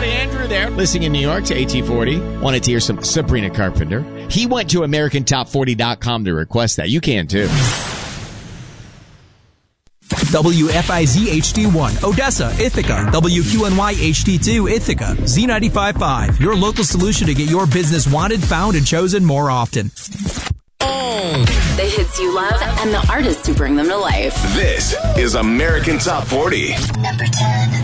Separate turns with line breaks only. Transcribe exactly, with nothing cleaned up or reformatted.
buddy Andrew there, listening in New York to A T forty. Wanted to hear some Sabrina Carpenter. He went to American Top forty dot com to request that. You can, too.
W F I Z H D one, Odessa, Ithaca. W Q N Y H D two, Ithaca. Z ninety-five point five, your local solution to get your business wanted, found, and chosen more often.
The hits you love and the artists who bring them to life.
This is American Top forty.
Number ten.